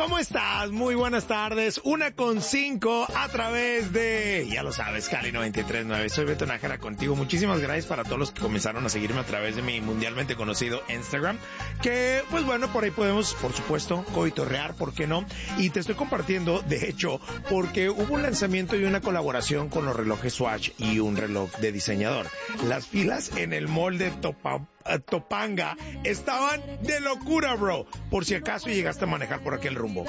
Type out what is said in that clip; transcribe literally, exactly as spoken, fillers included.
¿Cómo estás? Muy buenas tardes. Una con cinco a través de, ya lo sabes, Cali noventa y tres punto nueve. Soy Beto Nájera contigo. Muchísimas gracias para todos los que comenzaron a seguirme a través de mi mundialmente conocido Instagram. Que, pues bueno, por ahí podemos, por supuesto, coitorrear, ¿por qué no? Y te estoy compartiendo, de hecho, porque hubo un lanzamiento y una colaboración con los relojes Swatch y un reloj de diseñador. Las filas en el mall de Topa Topanga estaban de locura, bro. Por si acaso llegaste a manejar por aquel rumbo.